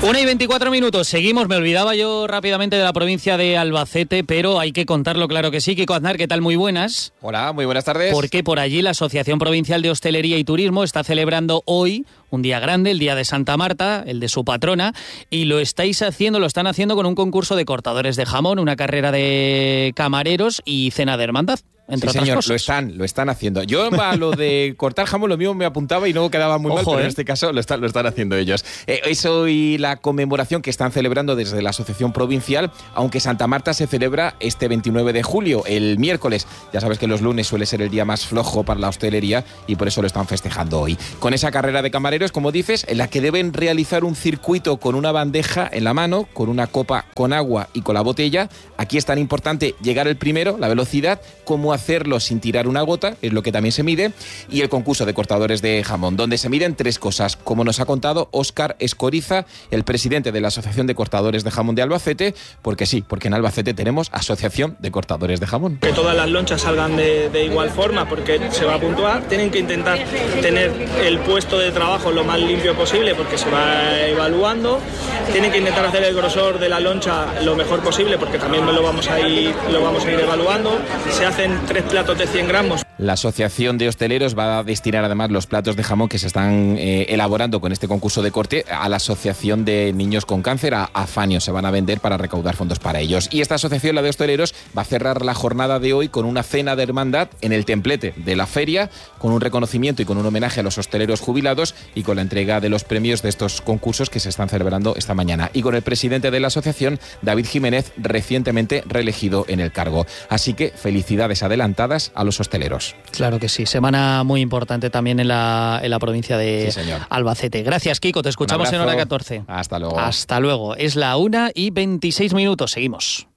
1:24. Seguimos, me olvidaba yo rápidamente de la provincia de Albacete, pero hay que contarlo, claro que sí. Kiko Aznar, ¿qué tal? Muy buenas. Hola, muy buenas tardes. Porque por allí la Asociación Provincial de Hostelería y Turismo está celebrando hoy un día grande, el Día de Santa Marta, el de su patrona, y lo están haciendo con un concurso de cortadores de jamón, una carrera de camareros y cena de hermandad. Entre sí, otras señor, cosas. lo están haciendo. Yo a lo de cortar jamón, lo mío me apuntaba y no quedaba muy mal, pero en este caso lo están haciendo ellos. Es hoy la conmemoración que están celebrando desde la Asociación Provincial, aunque Santa Marta se celebra este 29 de julio, el miércoles. Ya sabes que los lunes suele ser el día más flojo para la hostelería y por eso lo están festejando hoy. Con esa carrera de camareros, como dices, en la que deben realizar un circuito con una bandeja en la mano, con una copa con agua y con la botella. Aquí es tan importante llegar el primero, la velocidad, como hacerlo sin tirar una gota, es lo que también se mide, y el concurso de cortadores de jamón, donde se miden tres cosas, como nos ha contado Óscar Escoriza, el presidente de la Asociación de Cortadores de Jamón de Albacete, porque en Albacete tenemos Asociación de Cortadores de Jamón. Que todas las lonchas salgan de igual forma, porque se va a puntuar, tienen que intentar tener el puesto de trabajo lo más limpio posible, porque se va evaluando, tienen que intentar hacer el grosor de la loncha lo mejor posible, porque también lo vamos a ir evaluando, se hacen 3 platos de 100 gramos. La Asociación de Hosteleros va a destinar además los platos de jamón que se están elaborando con este concurso de corte a la Asociación de Niños con Cáncer, a Afanio. Se van a vender para recaudar fondos para ellos. Y esta asociación, la de hosteleros, va a cerrar la jornada de hoy con una cena de hermandad en el templete de la feria, con un reconocimiento y con un homenaje a los hosteleros jubilados y con la entrega de los premios de estos concursos que se están celebrando esta mañana. Y con el presidente de la asociación, David Jiménez, recientemente reelegido en el cargo. Así que felicidades adelantadas a los hosteleros. Claro que sí, semana muy importante también en la provincia de Albacete. Gracias, Kiko, te escuchamos en hora 14. Hasta luego. Hasta luego. Es la 1:26. Seguimos.